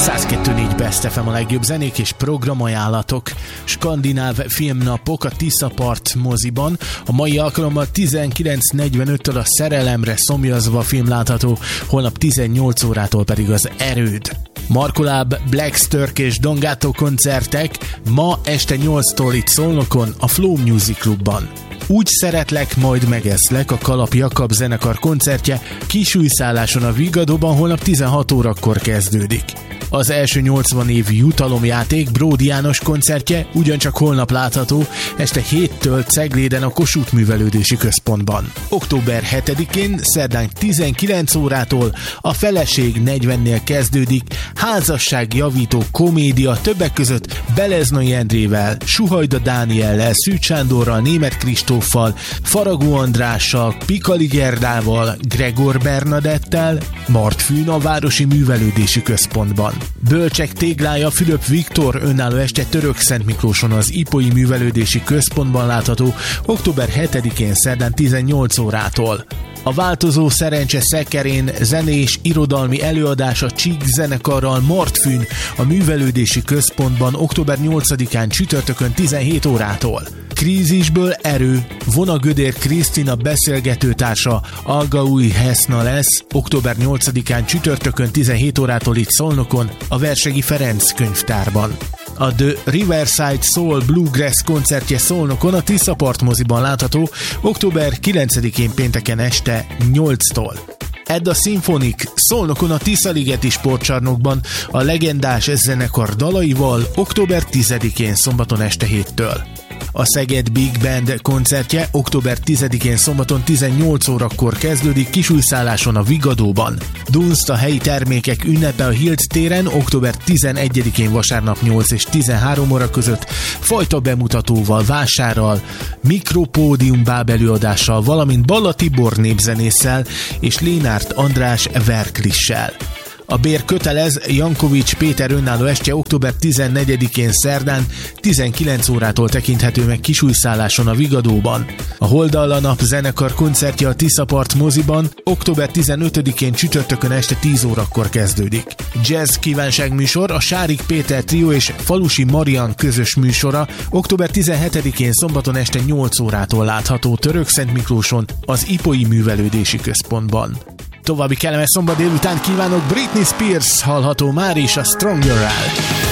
102.4 Best FM, a legjobb zenék és programajánlatok. Skandináv filmnapok a Tiszapart moziban. A mai alkalommal 19:45-től a Szerelemre szomjazva film látható, holnap 18 órától pedig az Erőd. Markoláb, Blacksturk és Don Gatto koncertek ma este 8-tól itt Szolnokon, a Flow Music Clubban. Úgy szeretlek, majd megeszlek, a Kalap Jakab zenekar koncertje Kisújszálláson a Vigadóban holnap 16 órakor kezdődik. Az első 80 év jutalomjáték Bródi János koncertje ugyancsak holnap látható, este 7-től Cegléden a Kossuth Művelődési Központban. Október 7-én szerdán 19 órától a Feleség 40-nél kezdődik házasságjavító komédia, többek között Beleznai Endrével, Suhajda Dániellel, Szűcs Sándorral, Németh Kristóffal, Faragó Andrással, Pikali Gerdával, Gregor Bernadettel, Martfűn a Városi Művelődési Központban. Bölcsek téglája Fülöp Viktor önálló este Törökszentmiklóson az Ipói Művelődési Központban látható október 7-én szerdán 18 órától. A Változó Szerencse szekerén zenés irodalmi előadás a Csík zenekarral Martfűn a Művelődési Központban október 8-án csütörtökön 17 órától. Krízisből erő, Vona Gödér Krisztina beszélgetőtársa Algaúj Heszna lesz október 8-án csütörtökön 17 órától itt Szolnokon, a Versegi Ferenc könyvtárban. A The Riverside Soul Bluegrass koncertje Szolnokon a Tiszapart moziban látható október 9-én pénteken este 8-tól. Edda Symphonic Szolnokon a Tiszaligeti Sportcsarnokban a legendás zenekar dalaival október 10-én szombaton este 7-től. A Szeged Big Band koncertje október 10-én szombaton 18 órakor kezdődik Kisújszálláson a Vigadóban. Dunst a helyi termékek ünnepe a Hilt téren október 11-én vasárnap 8 és 13 óra között fajta bemutatóval, vásárral, mikropódium bábelőadással, valamint Balla Tibor népzenésszel és Lénárt András verklissel. A bér kötelez, Jankovics Péter önálló estje október 14-én szerdán 19 órától tekinthető meg Kisújszálláson a Vigadóban. A Holdal a Nap zenekar koncertje a Tiszapart moziban október 15-én csütörtökön este 10 órakor kezdődik. Jazz kívánságműsor a Sárik Péter Trio és Falusi Marian közös műsora október 17-én szombaton este 8 órától látható Törökszentmiklóson az Ipói Művelődési Központban. További kellemes szombat délután kívánok, Britney Spears hallható már is a Stronger-rel.